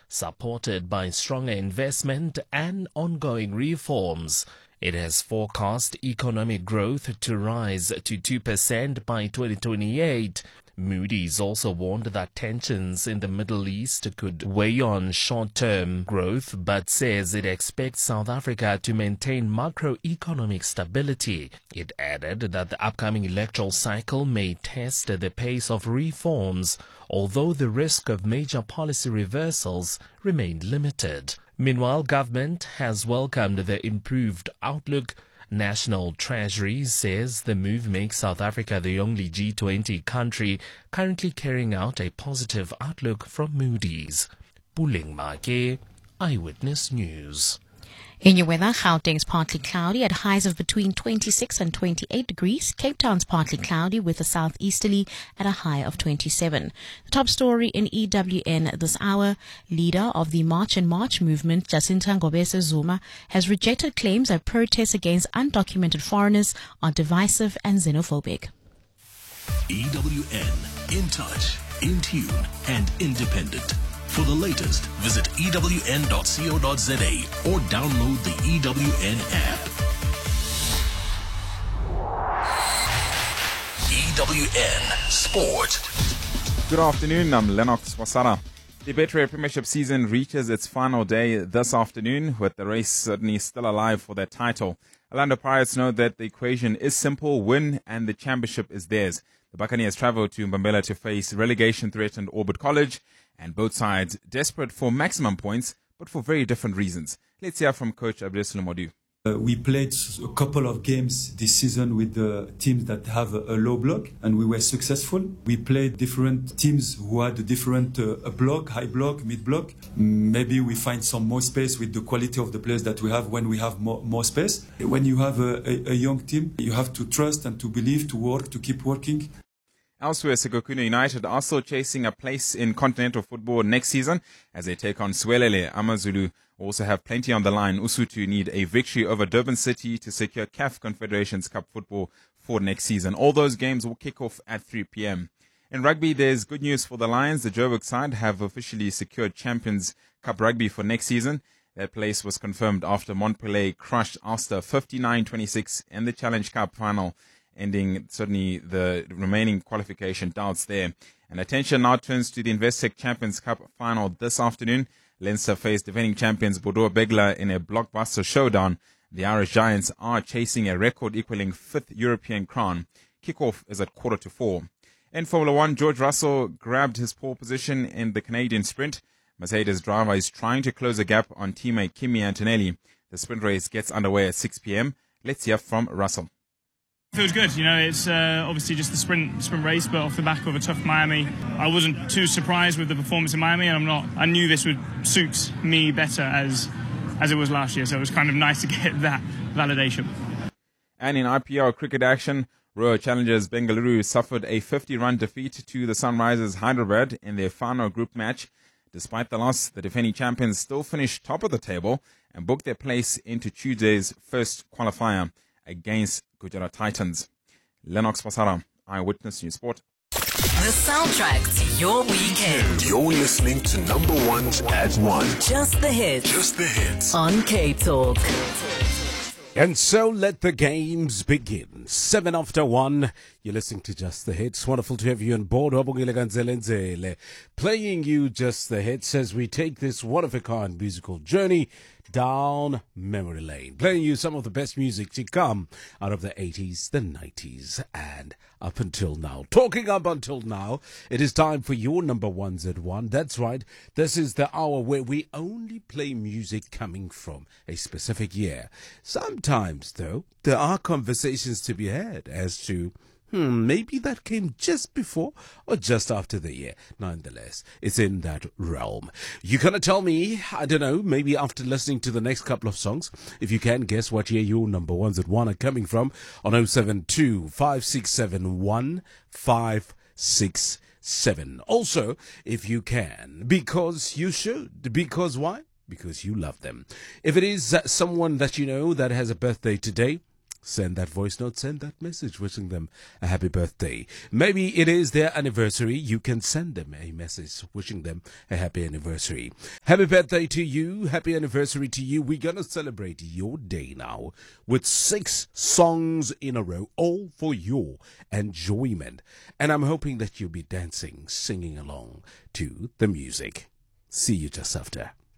supported by stronger investment and ongoing reforms. It has forecast economic growth to rise to 2% by 2028. Moody's also warned that tensions in the Middle East could weigh on short-term growth, but says it expects South Africa to maintain macroeconomic stability. It added that the upcoming electoral cycle may test the pace of reforms, although the risk of major policy reversals remained limited. Meanwhile, government has welcomed the improved outlook. National Treasury says the move makes South Africa the only G20 country currently carrying out a positive outlook from Moody's. Puleng Make, Eyewitness News. In your weather, Gauteng's partly cloudy at highs of between 26 and 28 degrees. Cape Town's partly cloudy with a southeasterly at a high of 27. The top story in EWN this hour, leader of the March and March movement, Jacinta Ngobese Zuma, has rejected claims that protests against undocumented foreigners are divisive and xenophobic. EWN, in touch, in tune, and independent. For the latest, visit ewn.co.za or download the EWN app. EWN Sport. Good afternoon, I'm Lennox Wasara. The Betway Premiership season reaches its final day this afternoon, with the race certainly still alive for their title. Orlando Pirates know that the equation is simple: win and the championship is theirs. The Buccaneers travel to Mbombela to face relegation-threatened Orbit College, and both sides desperate for maximum points, but for very different reasons. Let's hear from Coach Abdeslam Modu. We played a couple of games this season with the teams that have a low block, and we were successful. We played different teams who had a different block, high block, mid block. Maybe we find some more space with the quality of the players that we have when we have more space. When you have a young team, you have to trust and to believe, to work, to keep working. Elsewhere, Sekhukhune United are still chasing a place in continental football next season as they take on Swelele. AmaZulu also have plenty on the line. Usutu need a victory over Durban City to secure CAF Confederations Cup football for next season. All those games will kick off at 3 p.m. In rugby, there's good news for the Lions. The Joburg side have officially secured Champions Cup rugby for next season. Their place was confirmed after Montpellier crushed Ulster 59-26 in the Challenge Cup final, ending certainly the remaining qualification doubts there. And attention now turns to the Investec Champions Cup final this afternoon. Leinster face defending champions Bordeaux Begla in a blockbuster showdown. The Irish Giants are chasing a record-equaling 5th European crown. Kickoff is at 3:45. In Formula 1, George Russell grabbed his pole position in the Canadian sprint. Mercedes driver is trying to close the gap on teammate Kimi Antonelli. The sprint race gets underway at 6 p.m. Let's hear from Russell. Feels good, it's obviously just the sprint race, but off the back of a tough Miami. I wasn't too surprised with the performance in Miami, and I knew this would suit me better as it was last year, so it was kind of nice to get that validation. And in IPL cricket action, Royal Challengers Bengaluru suffered a 50-run defeat to the Sunrisers Hyderabad in their final group match. Despite the loss, the defending champions still finished top of the table and booked their place into Tuesday's first qualifier against Gujarat Titans. Lennox Pasara, Eyewitness News Sport. The soundtrack to your weekend. You're listening to number ones at 1. Just the hits. Just the hits. On K-Talk. And so let the games begin. 7 after 1. You're listening to Just the Hits. Wonderful to have you on board. Playing you Just the Hits as we take this one-of-a-kind musical journey down memory lane. Playing you some of the best music to come out of the 80s, the 90s, and up until now. Talking up until now, it is time for your number ones at 1. That's right. This is the hour where we only play music coming from a specific year. Sometimes, though, there are conversations to be had as to maybe that came just before or just after the year. Nonetheless, it's in that realm. You're going to tell me, I don't know, maybe after listening to the next couple of songs, if you can guess what year your number ones at 1 are coming from on 072 567 1567. Also, if you can, because you should. Because why? Because you love them. If it is someone that you know that has a birthday today, Send that voice note, send that message wishing them a happy birthday. Maybe it is their anniversary. You can send them a message wishing them a happy anniversary. Happy birthday to you. Happy anniversary to you. We're going to celebrate your day now with 6 songs in a row, all for your enjoyment. And I'm hoping that you'll be dancing, singing along to the music. See you just after.